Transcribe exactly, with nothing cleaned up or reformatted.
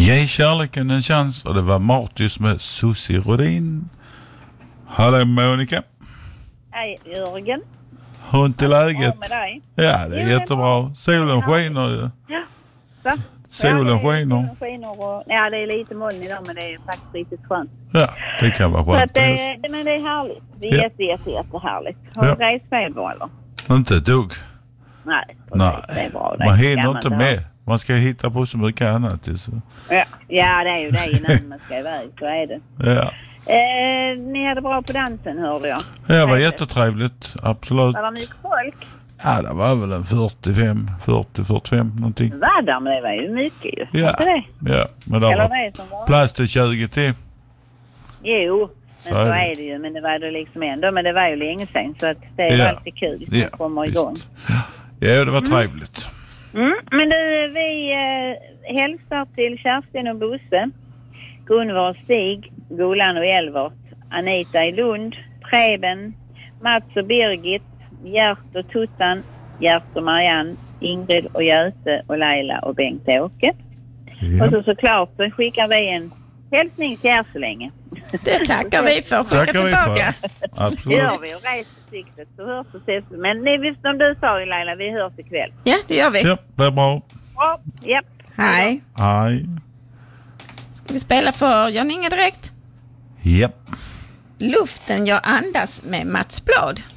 Ge kärleken en chans, och det var Martis med Susie Rodin. Hallå Monica. Hej Jörgen. Hur inte läget? Med dig? Ja, det är Jo, jättebra. Solen skiner ju. Ja. Va? Solen ja, skiner. Solen skiner och, ja, det är lite moln idag, men det är faktiskt riktigt skönt. Ja, det kan vara Så skönt. att det, det, men det är härligt. Det är Ja. jätte, jätte, jättehärligt. Har Ja. du resfeber eller? Inte ett dugg. Nej, Nej. det är bra. Det Man ska hinner man inte ha. med. Man ska hitta på så mycket annat. Så. Ja. ja, det är ju det innan man ska iväg. Så är det. Ja. Eh, ni hade bra på dansen, hörde jag. Det var jättetrevligt. Absolut. Var det mycket folk? Ja, det var väl en fyrtiofem, fyrtio, fyrtiofem någonting. Var där, men det var ju mycket ju. Ja, Inte det? ja, men det Eller var det som var. plats till tjugo till. Jo, men Så så, är det. är det ju. Men det var det liksom ändå. Men det var ju länge sedan. Så att det är Ja. alltid kul att Ja, komma visst. igång. Ja, det var trevligt. Mm, men du, vi eh, hälsar till Kerstin och Bosse, Gunvar och Stig, Gulan och Elvert, Anita i Lund, Preben, Mats och Birgit, Gert och Tuttan, Gert och Marianne, Ingrid och Göte och Laila och Bengt-Åke. Ja. Och så såklart så skickar vi en hälsning till er så länge. Det tackar vi för. Skicka Tackar vi tillbaka. för. Det Absolut. gör vi och res på siktet så hörs och ses. Men det är som du sa Laila, vi hörs ikväll. Ja, det gör vi. Ja, det är bra. Ja, japp. Hej. Hej. Ska vi spela för Jan Inge direkt? Ja. Luften jag andas med Mats Blad.